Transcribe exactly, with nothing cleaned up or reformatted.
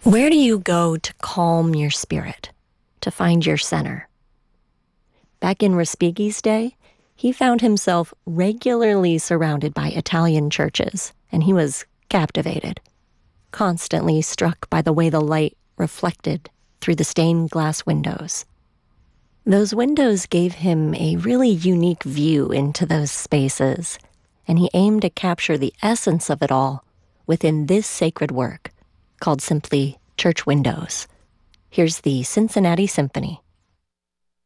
Where do you go to calm your spirit, to find your center? Back in Respighi's day, he found himself regularly surrounded by Italian churches, and he was captivated, constantly struck by the way the light reflected through the stained glass windows. Those windows gave him a really unique view into those spaces, and he aimed to capture the essence of it all within this sacred work, called simply Church Windows. Here's the Cincinnati Symphony.